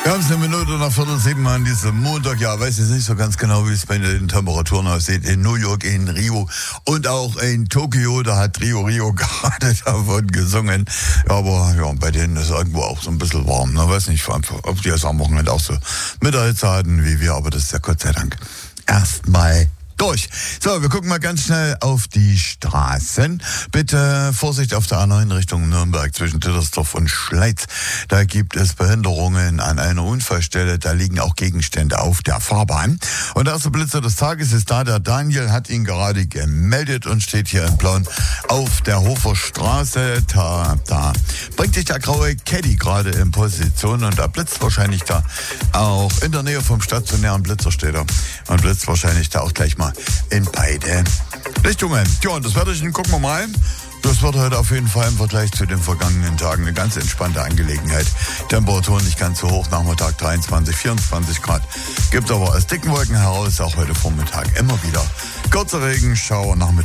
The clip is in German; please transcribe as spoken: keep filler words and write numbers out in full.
Wir haben es eine Minute nach Viertel sieben an diesem Montag. Ja, weiß jetzt nicht so ganz genau, wie es bei den Temperaturen aussieht. In New York, in Rio und auch in Tokio. Da hat Rio Rio gerade davon gesungen. Ja, aber ja, bei denen ist irgendwo auch so ein bisschen warm. Ich weiß nicht, ob die es am Wochenende auch so mit der Hitze hatten wie wir. Aber das ist ja Gott sei Dank erstmal durch. So, wir gucken mal ganz schnell auf die Straßen. Bitte Vorsicht auf der A neun Richtung Nürnberg zwischen Dittersdorf und Schleiz. Da gibt es Behinderungen an einer Unfallstelle. Da liegen auch Gegenstände auf der Fahrbahn. Und der erste Blitzer des Tages ist da. Der Daniel hat ihn gerade gemeldet und steht hier in Plauen auf der Hofer Straße. Da, da bringt sich der graue Caddy gerade in Position und da blitzt wahrscheinlich da auch in der Nähe vom stationären Blitzer steht er. Und blitzt wahrscheinlich da auch gleich mal in beide Richtungen. Tja, und das Wetterchen gucken wir mal. Das wird heute auf jeden Fall im Vergleich zu den vergangenen Tagen eine ganz entspannte Angelegenheit. Temperaturen nicht ganz so hoch, Nachmittag dreiundzwanzig, vierundzwanzig Grad. Gibt aber aus dicken Wolken heraus auch heute Vormittag immer wieder kurze Regenschauer, Nachmittag